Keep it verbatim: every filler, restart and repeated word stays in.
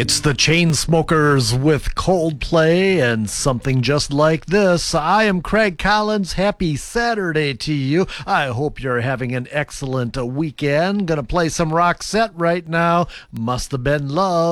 It's the Chainsmokers with Coldplay and Something Just Like This. I am Craig Collins. Happy Saturday to you. I hope you're having an excellent weekend. Gonna play some Roxette right now. Must Have Been Love.